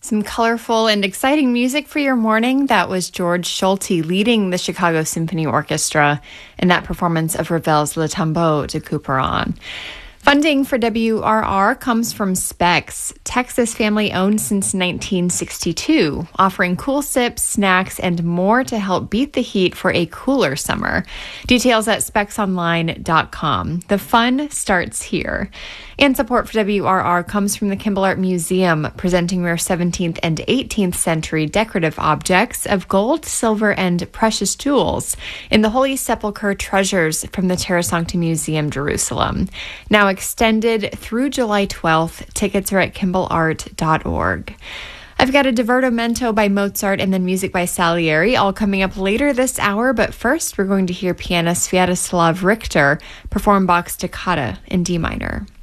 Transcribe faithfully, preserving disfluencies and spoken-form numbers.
Some colorful and exciting music for your morning. That was George Schulte leading the Chicago Symphony Orchestra in that performance of Ravel's Le Tombeau de Couperin. Funding for W R R comes from Specs, Texas family-owned since nineteen sixty-two, offering cool sips, snacks, and more to help beat the heat for a cooler summer. Details at specs online dot com. The fun starts here. And support for W R R comes from the Kimball Art Museum, presenting rare seventeenth and eighteenth century decorative objects of gold, silver, and precious jewels in the Holy Sepulchre Treasures from the Terra Sancta Museum, Jerusalem. Now extended through July twelfth. Tickets are at kimball art dot org. I've got a Divertimento by Mozart and then music by Salieri, all coming up later this hour. But first, we're going to hear pianist Sviatoslav Richter perform Bach's Toccata in D minor.